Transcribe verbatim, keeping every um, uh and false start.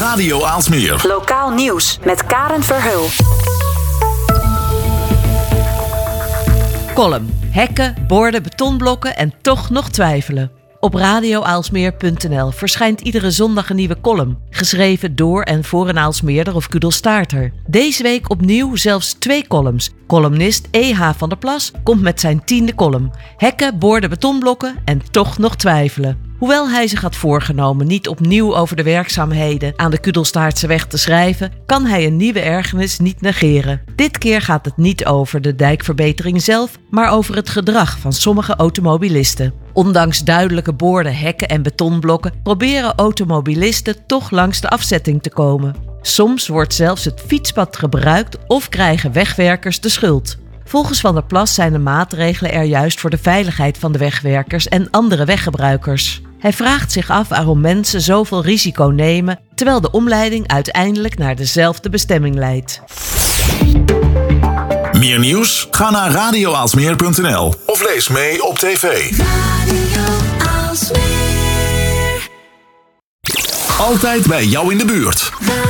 Radio Aalsmeer. Lokaal nieuws met Karen Verheul. Column. Hekken, borden, betonblokken en toch nog twijfelen. Op radio aalsmeer punt n l verschijnt iedere zondag een nieuwe column. Geschreven door en voor een Aalsmeerder of Kudelstaarter. Deze week opnieuw zelfs twee columns. Columnist E H van der Plas komt met zijn tiende column. Hekken, borden, betonblokken en toch nog twijfelen. Hoewel hij zich had voorgenomen niet opnieuw over de werkzaamheden aan de Kudelstaartse weg te schrijven, kan hij een nieuwe ergernis niet negeren. Dit keer gaat het niet over de dijkverbetering zelf, maar over het gedrag van sommige automobilisten. Ondanks duidelijke borden, hekken en betonblokken proberen automobilisten toch langs de afzetting te komen. Soms wordt zelfs het fietspad gebruikt of krijgen wegwerkers de schuld. Volgens Van der Plas zijn de maatregelen er juist voor de veiligheid van de wegwerkers en andere weggebruikers. Hij vraagt zich af waarom mensen zoveel risico nemen, terwijl de omleiding uiteindelijk naar dezelfde bestemming leidt. Meer nieuws? Ga naar radio aalsmeer punt n l of lees mee op tv. Radio Aalsmeer. Altijd bij jou in de buurt.